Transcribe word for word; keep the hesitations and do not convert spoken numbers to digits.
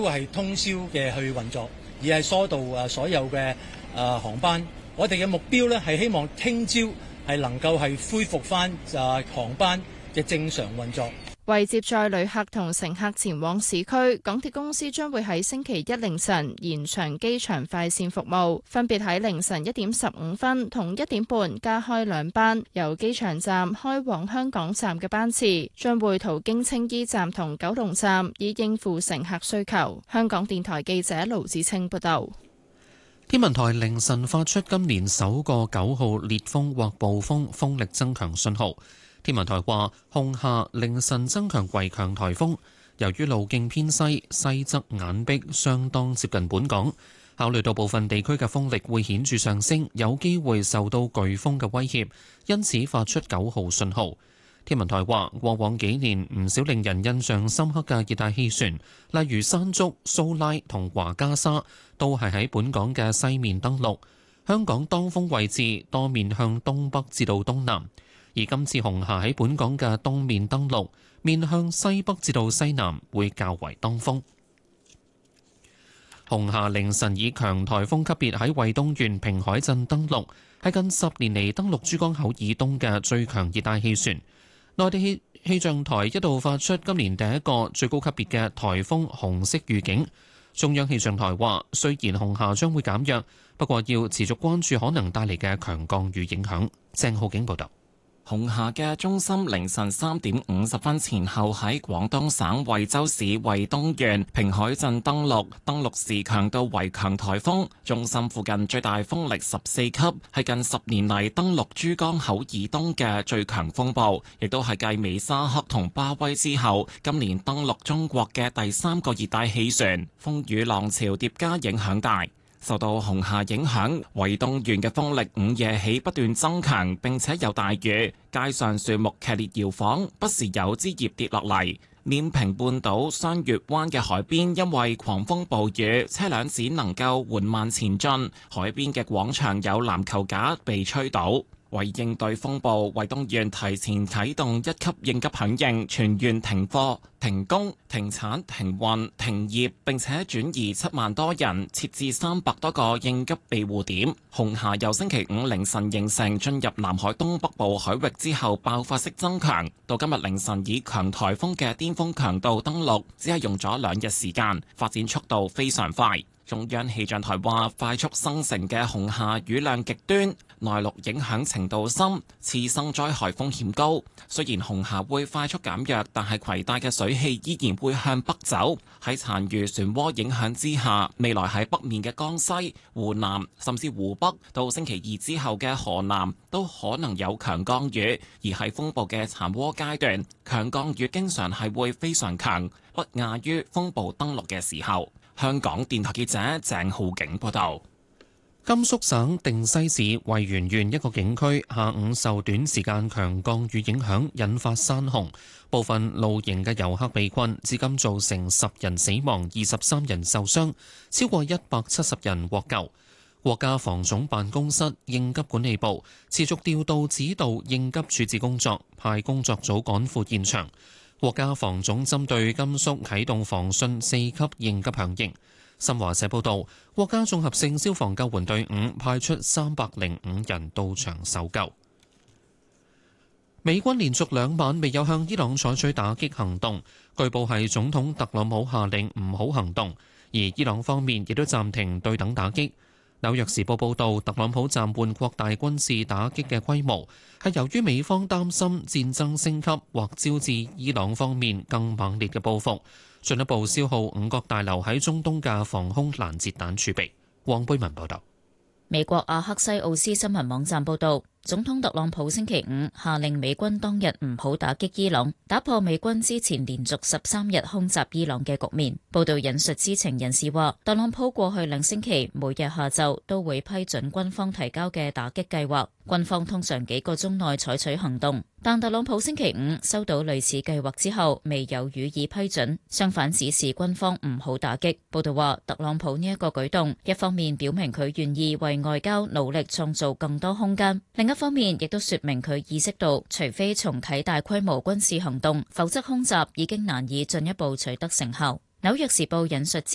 會係通宵嘅去運作，而係疏導誒所有嘅誒航班。我哋嘅目標咧係希望聽朝係能夠係恢復翻誒航班嘅正常運作。 為接載旅客同乘客前往市區，港鐵公司將會喺星期一凌晨延長機場快線服務，分別喺凌晨一點十五分同一點半加開兩班由機場站開往香港站嘅班次，將會途經青衣站同九龍站，以應付乘客需求。香港電台記者盧子清報道。 天文台凌晨發出今年首個九號烈風或暴風風力增強信號。天文台話，紅霞凌晨增強為強颱風，由於路徑偏西，西側眼壁相當接近本港，考慮到部分地區嘅風力會顯著上升，有機會受到颶風嘅威脅，因此發出九號信號。天文台話，過往幾年唔少令人印象深刻嘅熱帶氣旋，例如山竹、蘇拉同華加莎，都係喺本港嘅西面登陸。香港當風位置多面向東北至到東南。而今次紅霞喺本港嘅東面登陸，面向西北至到西南，會較為當風。紅霞凌晨以強颱風級別喺惠東縣平海鎮登陸，係近十年嚟登陸珠江口以東嘅最強熱帶氣旋。內地氣氣象台一度發出今年第一個最高級別嘅颱風紅色預警。中央氣象台話，雖然紅霞將會減弱，不過要持續關注可能帶嚟嘅強降雨影響。鄭浩景報道。 紅霞嘅中心凌晨三點五十分前後喺廣東省惠州市惠東縣平海鎮登陸，登陸時強度為強颱風，中心附近最大風力十四級，係近十年嚟登陸珠江口以東嘅最強風暴，亦都係繼美沙克同巴威之後，今年登陸中國嘅第三個熱帶氣旋，風雨浪潮疊加影響大。受到紅霞影響，惠東縣嘅風力午夜起不斷增強，並且有大雨，街上樹木劇烈搖晃，不時有枝葉跌落嚟。稔平半島雙月灣嘅海邊因為狂風暴雨，車輛只能夠緩慢前進，海邊嘅廣場有籃球架被吹倒。為應對風暴，惠東縣提前啟動一級應急響應，全縣停課、停工、停產、停運、停業，並且轉移七萬多人，設置三百多個應急庇護點。紅霞由星期五凌晨形成，進入南海東北部海域之後爆發式增強，到今日凌晨以強颱風嘅巔峰強度登陸，只係用咗兩日時間，發展速度非常快。中央氣象台話，快速生成嘅紅霞雨量極端，內陸影響程度深，次生災害風險高。雖然紅霞會快速減弱，但係攜帶嘅水氣依然會向北走。喺殘餘漩渦影響之下，未來喺北面嘅江西、湖南甚至湖北，到星期二之後嘅河南都可能有強降雨。而喺風暴嘅殘渦階段，強降雨經常係會非常強，不亞於風暴登陸嘅時候。香港電台記者鄭浩景報道。 甘肅省定西市維源縣一個景區下午受短時間強降雨影響，引發山洪，部分露營嘅遊客被困，至今造成十人死亡、二十三人受傷，超過一百七十人獲救。國家防總辦公室應急管理部持續調度指導應急處置工作，派工作組趕赴現場。國家防總針對甘肅啟動防汛四級應急響應。新華社報道，國家綜合性消防救援隊伍派出三百零五人到場搜救。美軍連續兩晚未有向伊朗採取打擊行動，據報係總統特朗普下令唔好行動，而伊朗方面亦都暫停對等打擊。紐約時報報道，特朗普暫緩擴大軍事打擊嘅規模，係由於美方擔心戰爭升級或招致伊朗方面更猛烈嘅報復，進一步消耗五角大樓喺中東嘅防空攔截彈儲備。黃貝文報道。 美國阿克西奧斯新聞網站報道，總統特朗普星期五下令美軍當日唔好打擊伊朗，打破美軍之前連續十三日空襲伊朗嘅局面。報道引述知情人士話，特朗普過去兩星期每日下晝都會批准軍方提交嘅打擊計劃，軍方通常幾個鐘內採取行動。但特朗普星期五收到類似計劃之後，未有予以批准，相反指示軍方唔好打擊。報道話，特朗普呢一個舉動，一方面表明佢願意為外交努力創造更多空間，另一方面亦都說明佢意識到，除非重啟大規模軍事行動，否則空襲已經難以進一步取得成效。紐約時報引述